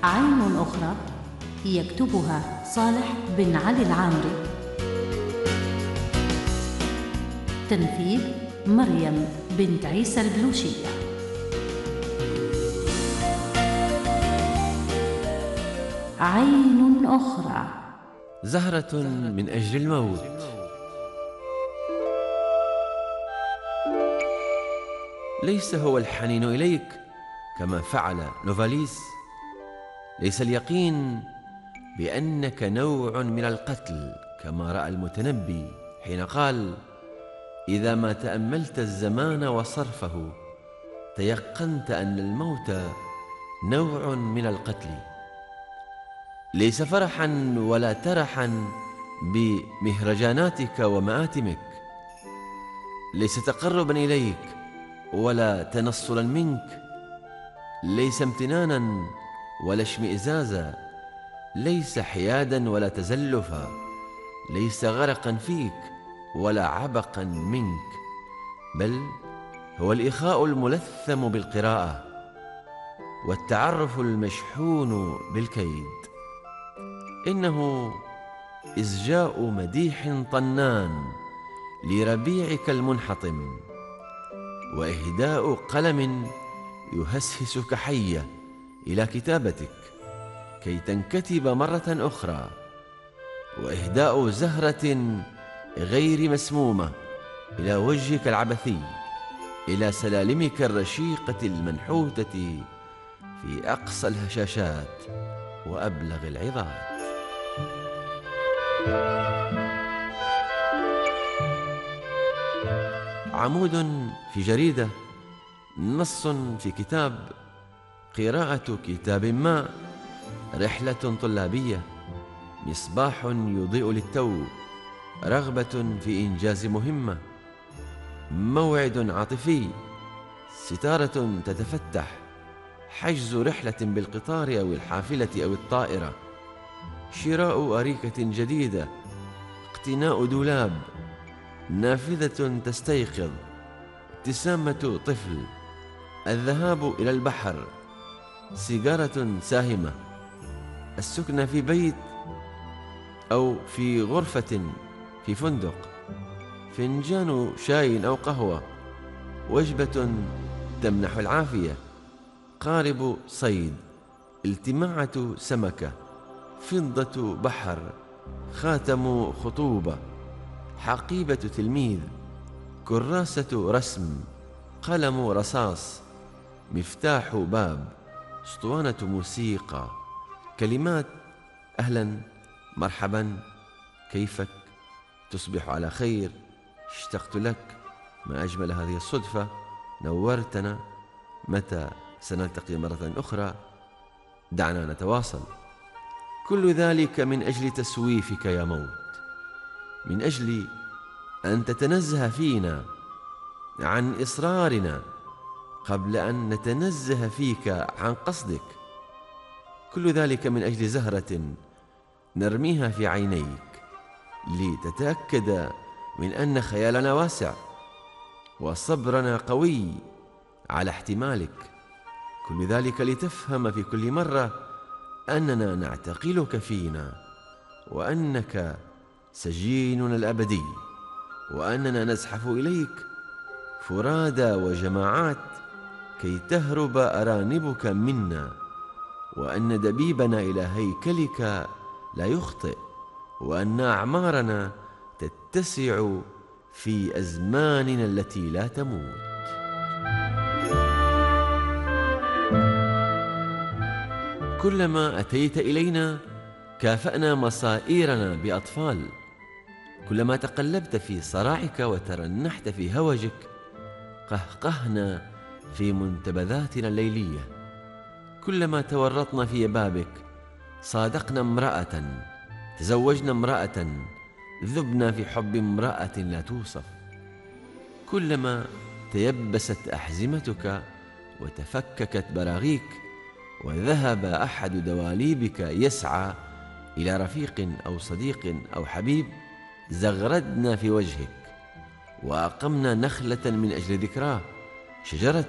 عين أخرى يكتبها صالح بن علي العامري. تنفيذ مريم بنت عيسى البلوشية. عين أخرى. زهرة من أجل الموت. ليس هو الحنين إليك كما فعل نوفاليس، ليس اليقين بأنك نوع من القتل كما رأى المتنبي حين قال: إذا ما تأملت الزمان وصرفه تيقنت أن الموت نوع من القتل. ليس فرحا ولا ترحا بمهرجاناتك ومآتمك، ليس تقربا إليك ولا تنصلا منك، ليس امتنانا ولا اشمئزازا، ليس حيادا ولا تزلفا، ليس غرقا فيك ولا عبقا منك، بل هو الإخاء الملثم بالقراءة والتعرف المشحون بالكيد. إنه إزجاء مديح طنان لربيعك المنحطم، وإهداء قلم يهسهس كحية إلى كتابتك كي تنكتب مرة أخرى، وإهداء زهرة غير مسمومة إلى وجهك العبثي، إلى سلالمك الرشيقة المنحوتة في أقصى الهشاشات وأبلغ العظات. عمود في جريدة، نص في كتاب، قراءة كتاب ما، رحلة طلابية، مصباح يضيء للتو، رغبة في إنجاز مهمة، موعد عاطفي، ستارة تتفتح، حجز رحلة بالقطار أو الحافلة أو الطائرة، شراء أريكة جديدة، اقتناء دولاب، نافذة تستيقظ، ابتسامة طفل، الذهاب إلى البحر، سيجارة ساهمة، السكنة في بيت أو في غرفة في فندق، فنجان شاي أو قهوة، وجبة تمنح العافية، قارب صيد، التماعة سمكة، فضة بحر، خاتم خطوبة، حقيبة تلميذ، كراسة رسم، قلم رصاص، مفتاح باب، اسطوانة موسيقى، كلمات: أهلا، مرحبا، كيفك، تصبح على خير، اشتقت لك، ما أجمل هذه الصدفة، نورتنا، متى سنلتقي مرة أخرى، دعنا نتواصل. كل ذلك من أجل تسويفك يا موت، من أجل أن تتنزه فينا عن إصرارنا قبل أن نتنزه فيك عن قصدك. كل ذلك من أجل زهرة نرميها في عينيك لتتأكد من أن خيالنا واسع وصبرنا قوي على احتمالك. كل ذلك لتفهم في كل مرة أننا نعتقلك فينا، وأنك سجيننا الأبدي، وأننا نزحف إليك فرادى وجماعات كي تهرب أرانبك منا، وأن دبيبنا إلى هيكلك لا يخطئ، وأن أعمارنا تتسع في أزماننا التي لا تموت. كلما أتيت إلينا كافأنا مصائرنا بأطفال، كلما تقلبت في صراعك وترنحت في هوجك قهقهنا في منتبذاتنا الليلية، كلما تورطنا في بابك صادقنا امرأة، تزوجنا امرأة، ذبنا في حب امرأة لا توصف، كلما تيبست أحزمتك وتفككت براغيك وذهب أحد دواليبك يسعى إلى رفيق أو صديق أو حبيب، زغردنا في وجهك وأقمنا نخلة من أجل ذكراه، شجرة